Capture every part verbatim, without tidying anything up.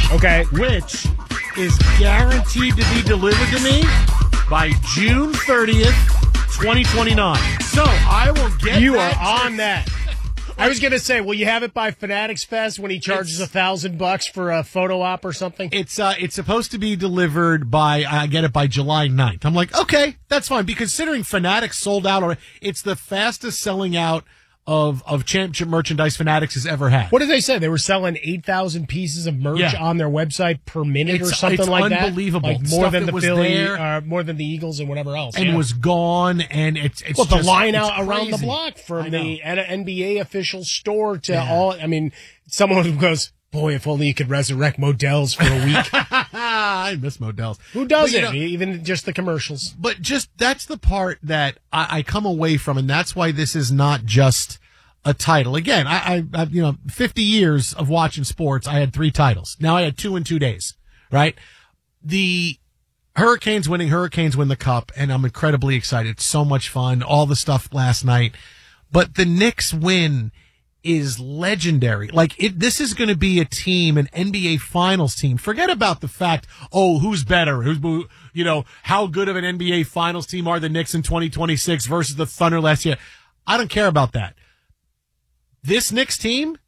Okay. Which is guaranteed to be delivered to me by June thirtieth, twenty twenty-nine. So I will get You that are on to- that. I was going to say, will you have it by Fanatics Fest when he charges a thousand bucks for a photo op or something? It's uh, it's supposed to be delivered by, I get it by July ninth. I'm like, okay, that's fine. Because considering Fanatics sold out, already, it's the fastest selling out of, of championship merchandise Fanatics has ever had. What did they say? They were selling eight thousand pieces of merch Yeah. on their website per minute It's- or something it's like that? unbelievable. Like more Stuff than that the was Philly, there. uh, more than the Eagles and whatever else. And yeah. was gone, and it's, it's Well, just, the line it's out around the crazy. block I from know. the N B A official store to Yeah. all. I mean, someone who goes, boy, if only you could resurrect Modell's for a week. I miss Modell's. Who does But, you it? know, Even just the commercials. But just that's the part that I, I come away from, and that's why this is not just a title. Again, I, I, I, you know, fifty years of watching sports, I had three titles. Now I had two in two days, right? The Hurricanes winning, Hurricanes win the cup, and I'm incredibly excited. It's so much fun. All the stuff last night. But the Knicks win is legendary. Like, it, this is going to be a team, an N B A Finals team. Forget about the fact, oh, who's better? Who's, you know, how good of an N B A Finals team are the Knicks in twenty twenty-six versus the Thunder last year? I don't care about that. This Knicks team,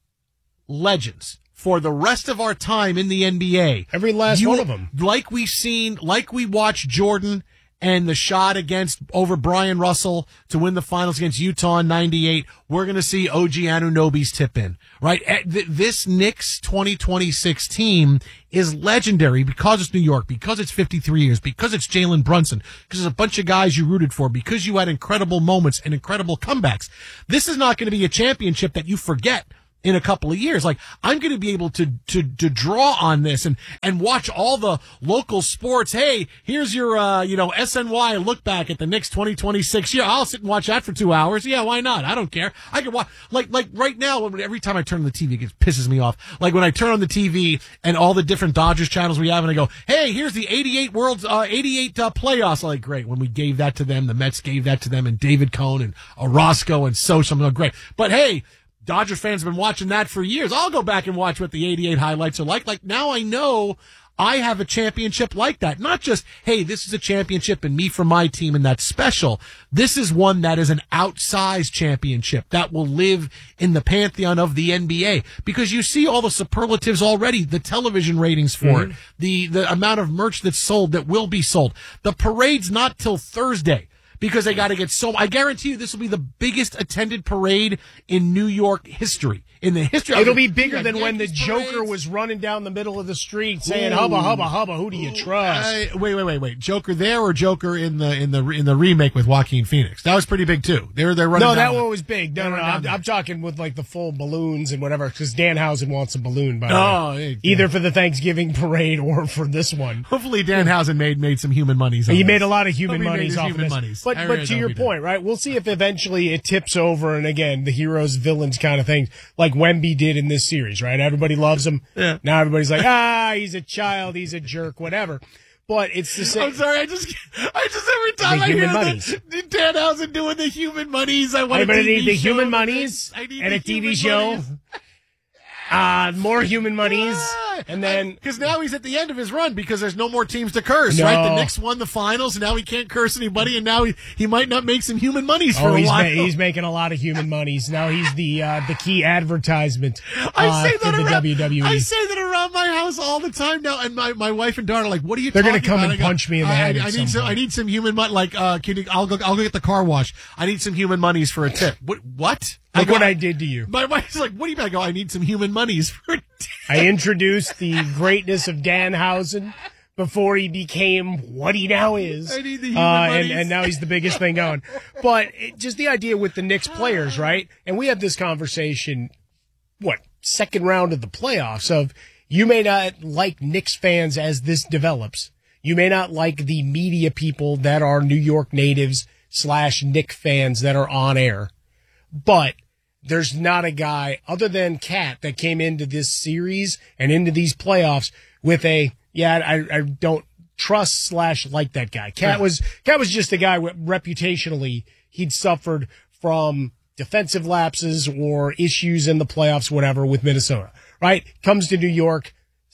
legends for the rest of our time in the N B A. Every last You- one of them. Like we've seen, like we watched Jordan and the shot against over Brian Russell to win the finals against Utah in ninety-eight. We're going to see O G Anunoby's tip in, right? At th- This Knicks twenty twenty-six team is legendary because it's New York, because it's fifty-three years, because it's Jalen Brunson, because there's a bunch of guys you rooted for, because you had incredible moments and incredible comebacks. This is not going to be a championship that you forget in a couple of years. Like, I'm going to be able to, to, to draw on this and, and watch all the local sports. Hey, here's your, uh, you know, S N Y look back at the Knicks twenty twenty-six year. I'll sit and watch that for two hours. Yeah, why not? I don't care. I can watch, like, like right now, every time I turn on the T V, it gets, pisses me off. Like when I turn on the T V and all the different Dodgers channels we have and I go, hey, here's the eighty-eight world, uh, eighty-eight, uh, playoffs. I'm like, great. When we gave that to them, the Mets gave that to them and David Cohn and Orozco and Sosa. I'm like, great. But hey, Dodger fans have been watching that for years. I'll go back and watch what the eighty-eight highlights are like. Like, now I know I have a championship like that. Not just, hey, this is a championship and me for my team and that's special. This is one that is an outsized championship that will live in the pantheon of the N B A because you see all the superlatives already, the television ratings for Mm-hmm. it, the, the amount of merch that's sold that will be sold. The parade's not till Thursday. Because they got to get so, I guarantee you this will be the biggest attended parade in New York history. In the history It'll of be the, bigger than when the Yankees Joker parades. was running down the middle of the street saying, Ooh. hubba, hubba, hubba, who do you trust? I, wait, wait, wait, wait. Joker there or Joker in the in the in the remake with Joaquin Phoenix? That was pretty big too. They're they're running. No, that down one the- was big. No, They're no, no. running I'm, down I'm talking with like the full balloons and whatever because Danhausen wants a balloon, by the Oh, way. yeah. Either for the Thanksgiving parade or for this one. Hopefully Danhausen made made some human monies. on He this. made a lot of human Hope he made monies his off human of this. monies. But I but really to hope your he did. point, right? We'll see if eventually it tips over and again the heroes villains kind of thing, like Wemby did in this series, right? Everybody loves him. Yeah. Now everybody's like, ah, he's a child, he's a jerk, whatever. But it's the same. I'm sorry. I just, I just every time The I hear human the, monies. the Danhausen doing the human monies, I want Anybody a T V need the show. human monies I need and the a T V human show? monies. Uh, more human monies. And then because now he's at the end of his run because there's no more teams to curse, No. right? The Knicks won the finals, and now he can't curse anybody, and now he, he might not make some human monies for Oh, a he's, while. ma- he's making a lot of human monies. Now he's the uh, the key advertisement uh, I say for that the around, W W E. I say that around my house all the time now, and my, my wife and daughter are like, "What are you?" They're gonna talking come about? and I go, punch me in the I, head I, at I some need some. point. I need some human money. Like, uh, can you, I'll go. I'll go get the car wash. I need some human monies for a tip. What? What? Look go, what I did to you. My wife's like, "What do you mean?" I go, "I need some human monies for a tip." I introduced the greatness of Danhausen before he became what he now is. I need the human uh, and, monies. and now he's the biggest thing going. But it, just the idea with the Knicks players, right? And we had this conversation, what, second round of the playoffs of you may not like Knicks fans as this develops. You may not like the media people that are New York natives slash Knicks fans that are on air. But there's not a guy other than Cat that came into this series and into these playoffs with a, yeah, I, I don't trust slash like that guy. Cat Yeah. was, Cat was just a guy wh- reputationally he'd suffered from defensive lapses or issues in the playoffs, whatever, with Minnesota, right? Comes to New York,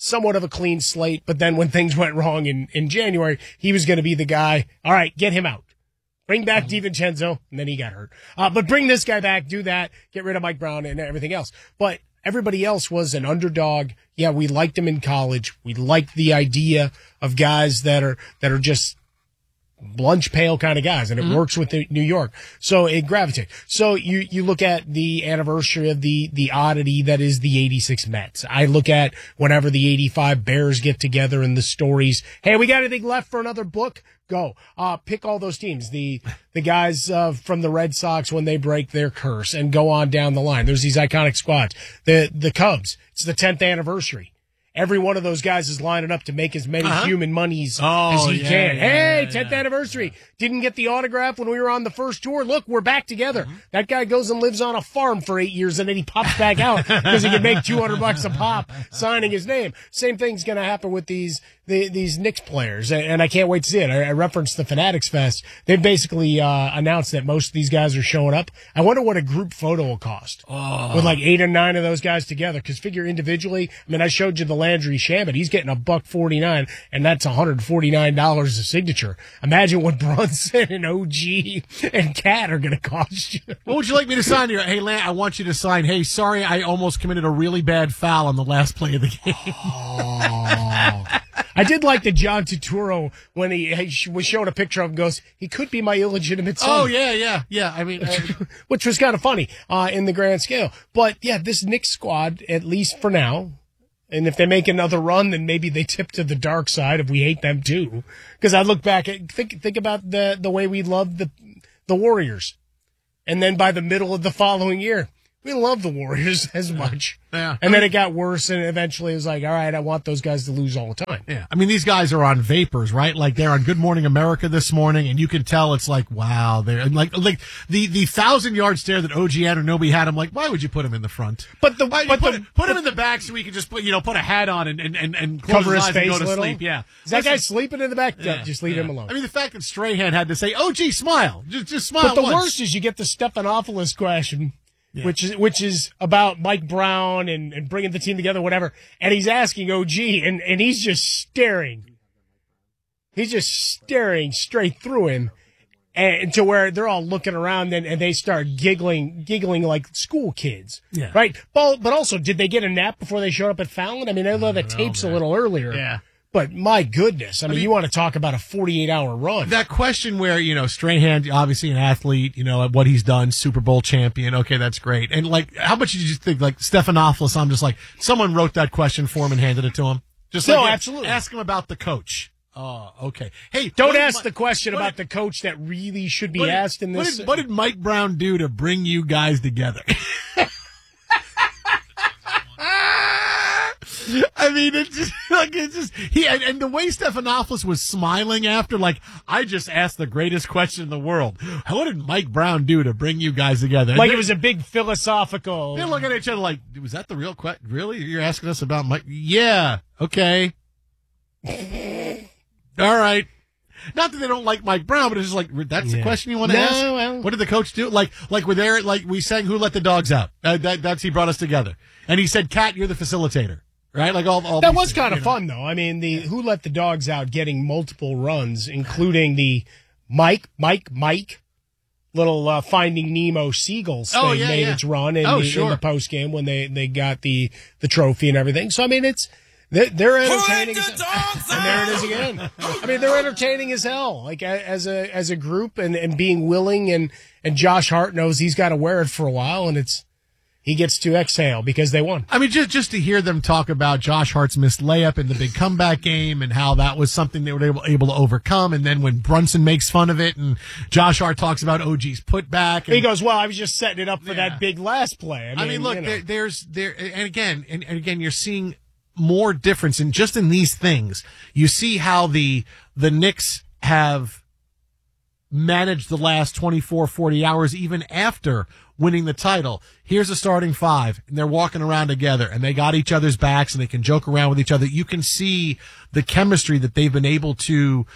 somewhat of a clean slate. But then when things went wrong in, in January, he was going to be the guy. All right, get him out. Bring back DiVincenzo, and then he got hurt. Uh, but bring this guy back, do that, get rid of Mike Brown and everything else. But everybody else was an underdog. Yeah, we liked him in college. We liked the idea of guys that are that are just lunch pail kind of guys, and it mm-hmm. works with the New York. So it gravitates. So you, you look at the anniversary of the, the oddity that is the eighty-six Mets. I look at whenever the eighty-five Bears get together and the stories. Hey, we got anything left for another book? Go. Uh, pick all those teams. The, the guys, uh, from the Red Sox when they break their curse and go on down the line. There's these iconic squads. The, the Cubs. It's the tenth anniversary. Every one of those guys is lining up to make as many uh-huh. human monies oh, as he yeah, can. Yeah, hey, yeah, tenth yeah. anniversary. Didn't get the autograph when we were on the first tour. Look, we're back together. Mm-hmm. That guy goes and lives on a farm for eight years and then he pops back out because he can make two hundred bucks a pop signing his name. Same thing's going to happen with these the, these Knicks players, and I can't wait to see it. I, I referenced the Fanatics Fest. They've basically uh, announced that most of these guys are showing up. I wonder what a group photo will cost oh. with like eight or nine of those guys together, because figure individually, I mean, I showed you the Landry Shamet. He's getting a buck forty-nine, and that's one hundred forty-nine dollars a signature. Imagine what Brunson and O G and Cat are going to cost you. What would you like me to sign here? Hey, Lan, I want you to sign, hey, sorry, I almost committed a really bad foul on the last play of the game. Oh. I did like the John Turturro when he, he was showing a picture of him, goes, he could be my illegitimate son. Oh, yeah, yeah, yeah. I mean, uh, which was kind of funny uh, in the grand scale. But, yeah, this Knicks squad, at least for now, and if they make another run, then maybe they tip to the dark side if we hate them too. Because I look back at, think, think about the, the way we loved the, the Warriors. And then by the middle of the following year, we love the Warriors as much. Yeah. And then it got worse, and eventually it was like, all right, I want those guys to lose all the time. Yeah. I mean, these guys are on vapors, right? Like, they're on Good Morning America this morning, and you can tell it's like, wow, they're and like, like the, the thousand yard stare that O G Anunoby had. I'm like, why would you put him in the front? But the, why, but put, the, put but, him in the back so he can just put, you know, put a hat on and, and, and, and cover his, his eyes face and go to little. sleep. Yeah. Is that Listen, guy sleeping in the back? yeah, Just leave yeah. him alone. I mean, the fact that Strahan had to say, O G, smile. Just, just smile. But the once. worst is you get the Stephanopoulos question. Yeah. Which is which is about Mike Brown and, and bringing the team together, whatever. And he's asking O G, and, and he's just staring. He's just staring straight through him, and to where they're all looking around and, and they start giggling, giggling like school kids. Yeah. Right. But but also, did they get a nap before they showed up at Fallon? I mean, I know the tapes a little earlier. Yeah. But my goodness, I mean, I mean, you want to talk about a forty-eight hour run. That question where, you know, Strahan, obviously an athlete, you know, what he's done, Super Bowl champion. Okay, that's great. And like, how much did you think, like, Stephanopoulos, I'm just like, someone wrote that question for him and handed it to him? Just no, like, absolutely. Ask him about the coach. Oh, okay. Hey, don't ask did, the question what about did, the coach that really should be what asked did, in this. What did, what did Mike Brown do to bring you guys together? I mean, it's just, like, it's just, he, and, and the way Stephanopoulos was smiling after, like, I just asked the greatest question in the world. What did Mike Brown do to bring you guys together? Like it was a big philosophical. They're looking at each other like, was that the real question? Really? You're asking us about Mike? Yeah. Okay. All right. Not that they don't like Mike Brown, but it's just like, that's yeah. the question you want to no, ask? Well. What did the coach do? Like, like we're there, like we sang Who Let the Dogs Out. Uh, that, that's, he brought us together. And he said, Kat, you're the facilitator. Right? Like all, all that was things, kind of you know? fun, though. I mean, the Who Let the Dogs Out getting multiple runs, including the Mike, Mike, Mike, little uh, Finding Nemo Seagulls thing oh, yeah, made yeah. its run in, oh, the, sure. in the post game when they, they got the, the trophy and everything. So, I mean, it's, they're, they're entertaining. As, and there it is again. I mean, they're entertaining as hell, like as a, as a group and, and being willing. And, and Josh Hart knows he's got to wear it for a while, and it's, he gets to exhale because they won. I mean, just just to hear them talk about Josh Hart's missed layup in the big comeback game and how that was something they were able, able to overcome. And then when Brunson makes fun of it and Josh Hart talks about O G's putback. And, he goes, well, I was just setting it up for yeah. that big last play. I mean, I mean look, you know. there, there's there, and again, and, and again, you're seeing more difference in just in these things. You see how the the Knicks have managed the last twenty-four, forty hours, even after winning the title. Here's a starting five, and they're walking around together, and they got each other's backs, and they can joke around with each other. You can see the chemistry that they've been able to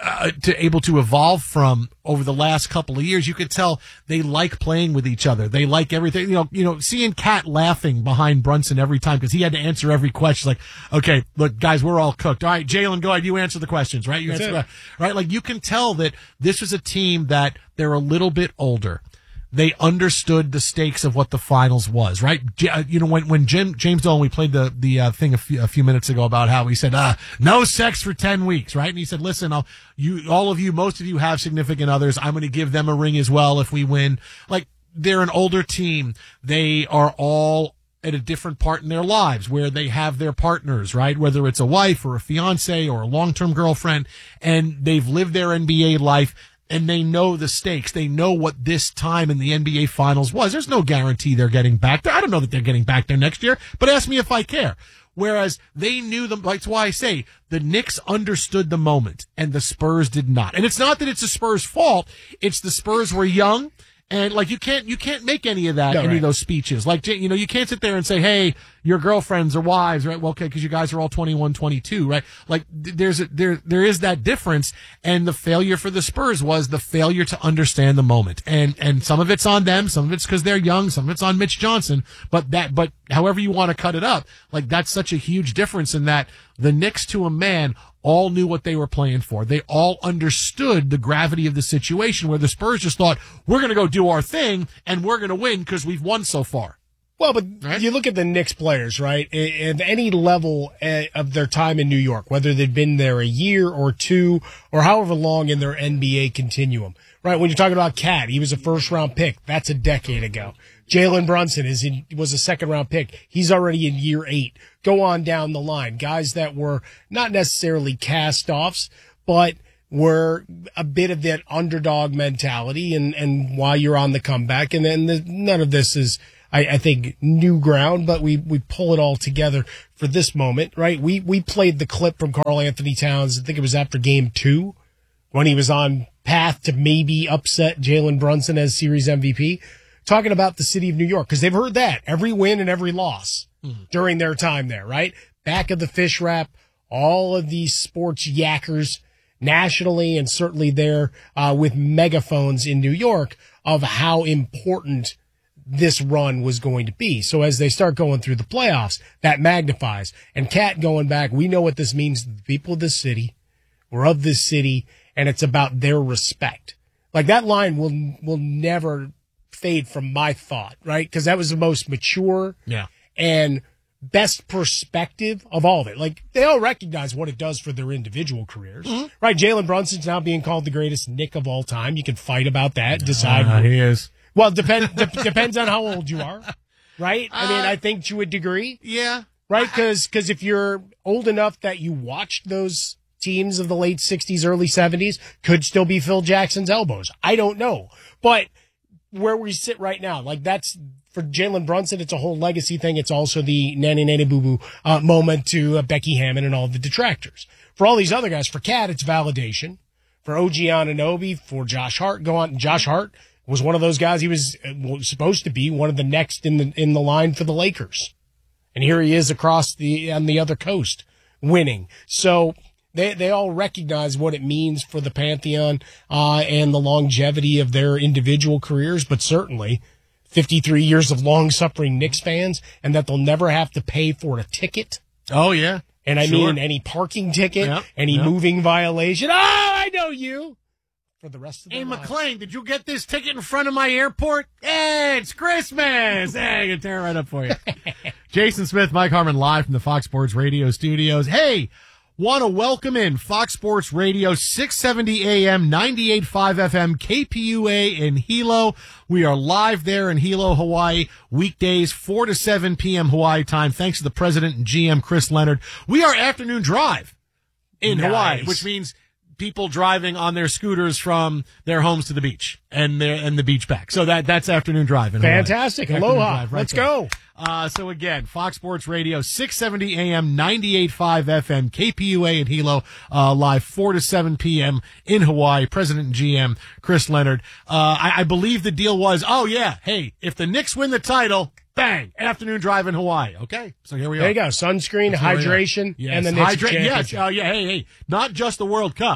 uh, to able to evolve from over the last couple of years. You could tell they like playing with each other. They like everything. You know, you know, seeing Kat laughing behind Brunson every time because he had to answer every question. Like, okay, look, guys, we're all cooked. All right, Jalen, go ahead. You answer the questions, right? You That's answer, it. right? Like, you can tell that this was a team that they're a little bit older. They understood the stakes of what the finals was, right? You know, when, when Jim, James Dolan, we played the, the, uh, thing a few, a few minutes ago about how he said, ah, no sex for ten weeks, right? And he said, listen, I'll, you, all of you, most of you have significant others. I'm going to give them a ring as well if we win. Like, they're an older team. They are all at a different part in their lives where they have their partners, right? Whether it's a wife or a fiance or a long-term girlfriend, and they've lived their N B A life. And they know the stakes. They know what this time in the N B A Finals was. There's no guarantee they're getting back there. I don't know that they're getting back there next year, but ask me if I care. Whereas they knew them. That's why I say the Knicks understood the moment and the Spurs did not. And it's not that it's the Spurs' fault. It's the Spurs were young. And like you can't you can't make any of that No, any right. of those speeches. Like you know you can't sit there and say, hey, your girlfriends or wives, right? Well, okay, because you guys are all twenty-one, twenty-two, right? Like th- there's a, there there is that difference. And the failure for the Spurs was the failure to understand the moment. And and some of it's on them, some of it's because they're young, some of it's on Mitch Johnson. But that but however you want to cut it up, like that's such a huge difference in that the Knicks to a man all knew what they were playing for. They all understood the gravity of the situation where the Spurs just thought, we're going to go do our thing and we're going to win because we've won so far. Well, but Right? you look at the Knicks players, right? At any level uh, of their time in New York, whether they've been there a year or two or however long in their N B A continuum, right? When you're talking about Cat, he was a first round pick. That's a decade ago. Jalen Brunson is in, was a second round pick. He's already in year eight. Go on down the line. Guys that were not necessarily cast offs, but were a bit of that underdog mentality and, and while you're on the comeback. And then the, none of this is, I, I think, new ground, but we, we pull it all together for this moment, right? We, we played the clip from Karl Anthony Towns. I think it was after game two when he was on path to maybe upset Jalen Brunson as series M V P, talking about the city of New York, because they've heard that every win and every loss mm-hmm. during their time there, right? Back of the fish wrap, all of these sports yackers nationally and certainly there uh, with megaphones in New York of how important this run was going to be. So as they start going through the playoffs, that magnifies. And Kat going back, we know what this means to the people of this city. We're of this city, and it's about their respect. Like that line will will never fade from my thought, right? Because that was the most mature Yeah. and best perspective of all of it. Like they all recognize what it does for their individual careers, mm-hmm. right? Jalen Brunson's now being called the greatest Knick of all time. You can fight about that, decide. Uh, he is. Well, depend de- depends on how old you are, right? I mean, Uh, I think to a degree, Yeah. right? Because because if you're old enough that you watched those teams of the late sixties, early seventies, could still be Phil Jackson's elbows. I don't know, but where we sit right now, like that's for Jalen Brunson, it's a whole legacy thing. It's also the nanny nanny boo boo uh, moment to uh, Becky Hammon and all the detractors. For all these other guys, for Kat, it's validation. For O G Anunoby, for Josh Hart, go on. Josh Hart was one of those guys. He was, uh, was supposed to be one of the next in the in the line for the Lakers, and here he is across the on the other coast winning. So they they all recognize what it means for the Pantheon uh, and the longevity of their individual careers, but certainly fifty-three years of long-suffering Knicks fans, and that they'll never have to pay for a ticket. Oh, yeah. And I Sure. mean any parking ticket, Yep, any yep. moving violation. Oh, I know you. For the rest of the Hey, lives. McClain, did you get this ticket in front of my airport? Hey, it's Christmas. Hey, I can tear it right up for you. Jason Smith, Mike Harmon, live from the Fox Sports Radio studios. Hey, want to welcome in Fox Sports Radio, six seventy A M, ninety-eight point five F M, K P U A in Hilo. We are live there in Hilo, Hawaii, weekdays, four to seven p.m. Hawaii time. Thanks to the president and G M, Chris Leonard. We are afternoon drive in Nice. Hawaii, which means people driving on their scooters from their homes to the beach and their and the beach back. So that that's afternoon drive in Hawaii. Fantastic. Afternoon Aloha. drive right Let's there. go. Uh, so again, Fox Sports Radio, six seventy A M, ninety-eight point five F M, K P U A in Hilo, uh, live four to seven p.m. in Hawaii. President and G M, Chris Leonard. Uh, I, I believe the deal was, oh yeah, hey, if the Knicks win the title, bang, afternoon drive in Hawaii. Okay, so here we are. There you go. Sunscreen, That's where we are. hydration, Yes, and the Knicks hydra- Yes, championship. oh yeah, hey, hey, not just the World Cup.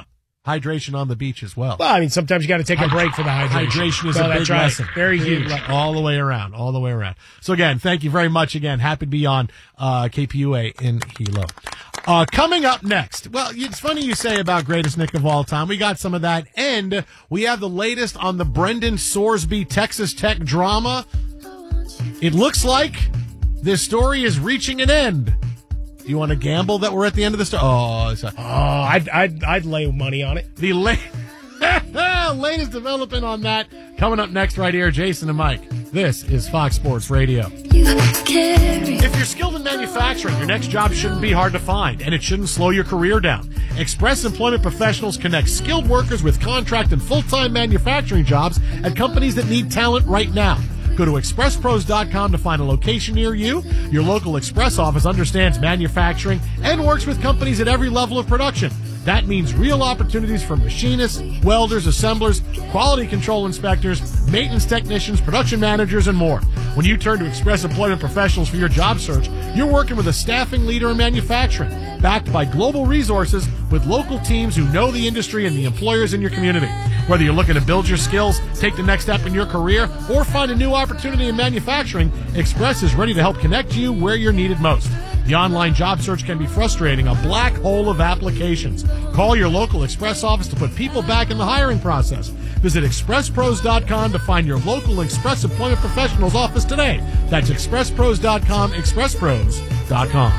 hydration on the beach as well. Well, I mean, sometimes you got to take a break for the hydration. Hydration is so a big that's right. lesson. Very huge. All the way around, all the way around. So again, thank you very much again. Happy to be on uh, K P U A in Hilo. Uh, coming up next, well, it's funny you say about greatest Nick of all time. We got some of that, and we have the latest on the Brendan Sorsby Texas Tech drama. It looks like this story is reaching an end. Do you want to gamble that we're at the end of the story? Oh, it's a- Oh, I'd, I'd, I'd lay money on it. the la- latest development on that coming up next right here. Jason and Mike. This is Fox Sports Radio. If you're skilled in manufacturing, your next job shouldn't be hard to find, and it shouldn't slow your career down. Express Employment Professionals connect skilled workers with contract and full-time manufacturing jobs at companies that need talent right now. Go to express pros dot com to find a location near you. Your local Express office understands manufacturing and works with companies at every level of production. That means real opportunities for machinists, welders, assemblers, quality control inspectors, maintenance technicians, production managers, and more. When you turn to Express Employment Professionals for your job search, you're working with a staffing leader in manufacturing, backed by global resources with local teams who know the industry and the employers in your community. Whether you're looking to build your skills, take the next step in your career, or find a new opportunity in manufacturing, Express is ready to help connect you where you're needed most. The online job search can be frustrating, a black hole of applications. Call your local Express office to put people back in the hiring process. Visit express pros dot com to find your local Express Employment Professionals office today. That's express pros dot com, express pros dot com.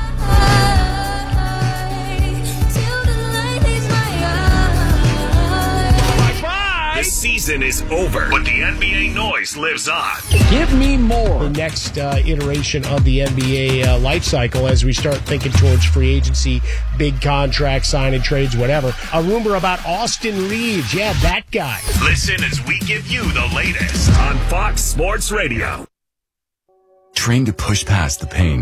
The season is over, but the N B A noise lives on. Give me more. The next uh, iteration of the N B A uh, life cycle as we start thinking towards free agency, big contracts, signing trades, whatever. A rumor about Austin Reeves. Yeah, that guy. Listen as we give you the latest on Fox Sports Radio. Trained to push past the pain.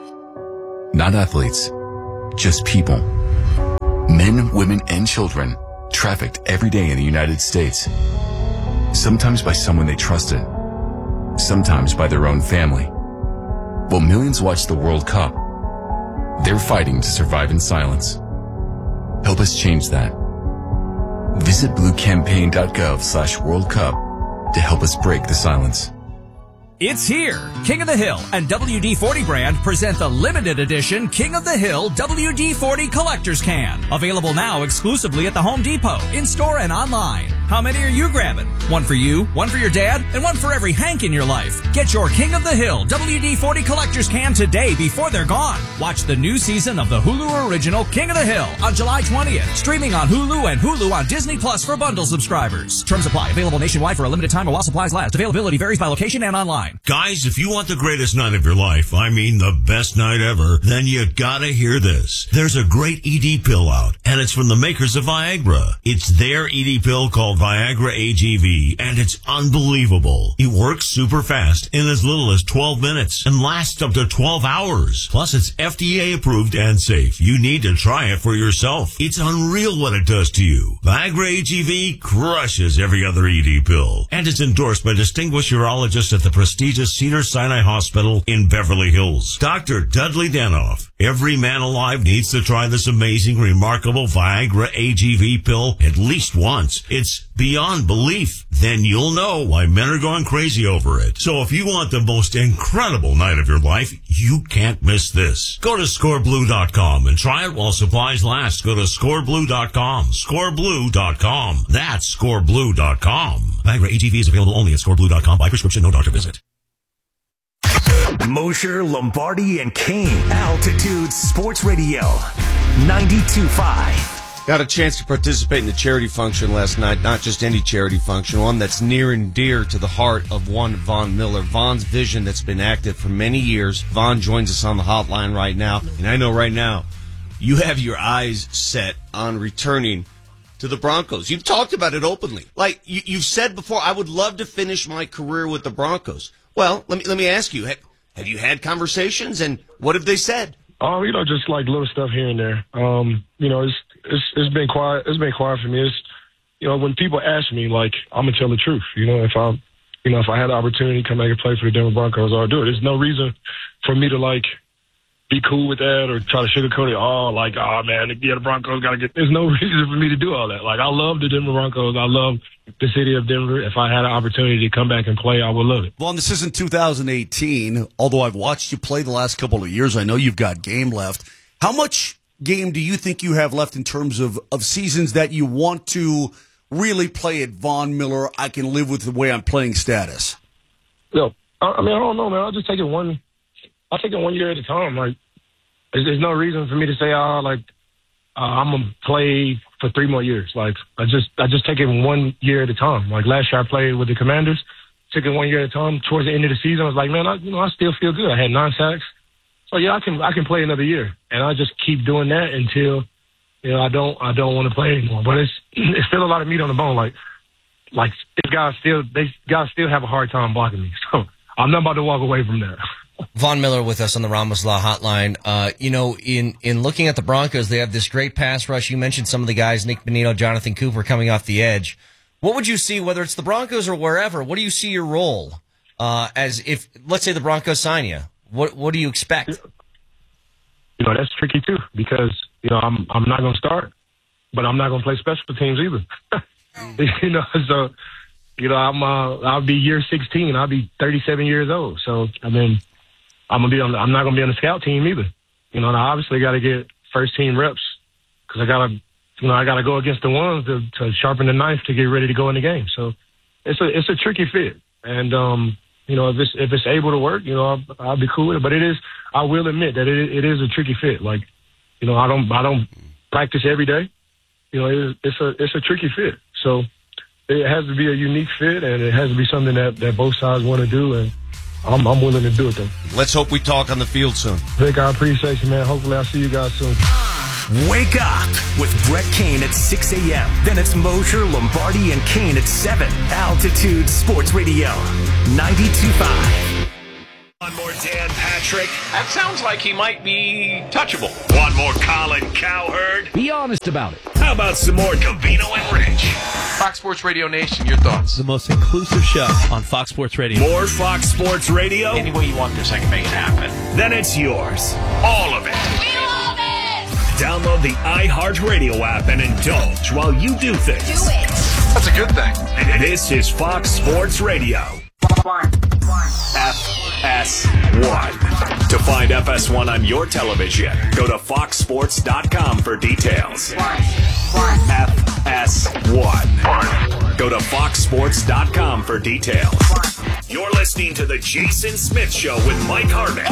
Not athletes, just people. Men, women, and children trafficked every day in the United States. Sometimes by someone they trusted. Sometimes by their own family. While millions watch the World Cup, they're fighting to survive in silence. Help us change that. Visit bluecampaign.gov slash World Cup to help us break the silence. It's here. King of the Hill and W D forty brand present the limited edition King of the Hill W D forty Collector's Can. Available now exclusively at the Home Depot, in-store and online. How many are you grabbing? One for you, one for your dad, and one for every Hank in your life. Get your King of the Hill W D forty Collector's Can today before they're gone. Watch the new season of the Hulu original King of the Hill on July twentieth. Streaming on Hulu and Hulu on Disney Plus for bundle subscribers. Terms apply. Available nationwide for a limited time while supplies last. Availability varies by location and online. Guys, if you want the greatest night of your life, I mean the best night ever, then you gotta hear this. There's a great E D pill out, and it's from the makers of Viagra. It's their E D pill called Viagra A G V, and it's unbelievable. It works super fast in as little as twelve minutes and lasts up to twelve hours. Plus, it's F D A approved and safe. You need to try it for yourself. It's unreal what it does to you. Viagra A G V crushes every other E D pill, and it's endorsed by distinguished urologists at the prestigious Cedars-Sinai Hospital in Beverly Hills. Doctor Dudley Danoff. Every man alive needs to try this amazing, remarkable Viagra A G V pill at least once. It's beyond belief. Then you'll know why men are going crazy over it. So if you want the most incredible night of your life, you can't miss this. Go to score blue dot com and try it while supplies last. Go to score blue dot com. score blue dot com. That's score blue dot com. Viagra A G V is available only at score blue dot com by prescription, no doctor visit. Mosher, Lombardi, and Kane. Altitude Sports Radio. ninety-two point five. Got a chance to participate in the charity function last night. Not just any charity function, one that's near and dear to the heart of one Vaughn Miller. Vaughn's vision that's been active for many years. Vaughn joins us on the hotline right now. And I know right now you have your eyes set on returning to the Broncos. You've talked about it openly. Like you, you've said before, I would love to finish my career with the Broncos. Well, let me let me ask you, have, have you had conversations, and what have they said? Oh, you know, just like little stuff here and there. Um, you know, it's it's it's been quiet. It's been quiet for me. It's, you know, when people ask me, like, I'm gonna tell the truth. You know, if I, you know, if I had the opportunity to come back and play for the Denver Broncos, I'll do it. There's no reason for me to like be cool with that or try to sugarcoat it. Oh, like, oh, man, yeah, the Broncos got to get – there's no reason for me to do all that. Like, I love the Denver Broncos. I love the city of Denver. If I had an opportunity to come back and play, I would love it. Vaughn, this isn't two thousand eighteen. Although I've watched you play the last couple of years, I know you've got game left. How much game do you think you have left in terms of, of seasons that you want to really play at Von Miller, I can live with the way I'm playing status? No, I, I mean, I don't know, man. I'll just take it one – I'll take it one year at a time. Like, there's, there's no reason for me to say, oh, like, uh, I'm gonna play for three more years. Like, I just, I just take it one year at a time. Like last year, I played with the Commanders, took it one year at a time. Towards the end of the season, I was like, man, I, you know, I still feel good. I had nine sacks, so yeah, I can, I can play another year, and I just keep doing that until, you know, I don't, I don't want to play anymore. But it's, it's still a lot of meat on the bone. Like, like these guys still, they guys still have a hard time blocking me. So I'm not about to walk away from that. Von Miller with us on the Ramos Law Hotline. Uh, you know, in, in looking at the Broncos, they have this great pass rush. You mentioned some of the guys, Nick Bonito, Jonathan Cooper, coming off the edge. What would you see, whether it's the Broncos or wherever, what do you see your role uh, as if, let's say the Broncos sign you? What what do you expect? You know, that's tricky too because, you know, I'm I'm not going to start, but I'm not going to play special teams either. You know, so, you know, I'm, uh, I'll be year sixteen. I'll be thirty-seven years old. So, I mean, I'm gonna be on. The, I'm not gonna be on the scout team either. You know, and I obviously got to get first team reps because I gotta, you know, I gotta go against the ones to, to sharpen the knife to get ready to go in the game. So it's a it's a tricky fit, and um, you know, if it's if it's able to work, you know, I'll, I'll be cool with it. But it is, I will admit that it it is a tricky fit. Like, you know, I don't I don't practice every day. You know, it is, it's a it's a tricky fit. So it has to be a unique fit, and it has to be something that that both sides want to do. And I'm, I'm willing to do it, though. Let's hope we talk on the field soon. Vic, I appreciate you, man. Hopefully I'll see you guys soon. Wake up with Brett Kane at six a.m. Then it's Mosher, Lombardi, and Kane at seven. Altitude Sports Radio, ninety-two point five. One more Dan Patrick. That sounds like he might be touchable. One more Colin Cowherd. Be honest about it. How about some more Covino and Rich? Fox Sports Radio Nation, your thoughts? The most inclusive show on Fox Sports Radio. More Fox Sports Radio? Any way you want this, I can make it happen. Then it's yours. All of it. We love it! Download the iHeartRadio app and indulge while you do things. Do it. That's a good thing. This is Fox Sports Radio. One. F S one. To find F S one on your television, go to fox sports dot com for details. One. One. F S one. Go to fox sports dot com for details. You're listening to The Jason Smith Show with Mike Harmon.